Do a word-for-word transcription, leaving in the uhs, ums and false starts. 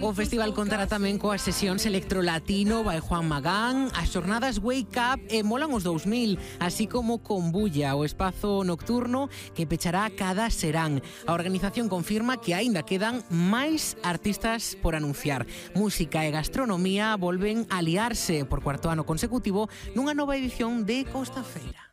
O festival contará tamén coas sesións Electrolatino, vai Juan Magán, as xornadas Wake Up e Molan os dous mil, así como con Bulla, o espazo nocturno que pechará cada serán. A organización confirma que aínda quedan máis artistas por anunciar. Música e gastronomía volven a aliarse por cuarto ano consecutivo nunha nova edición de Costa Feira.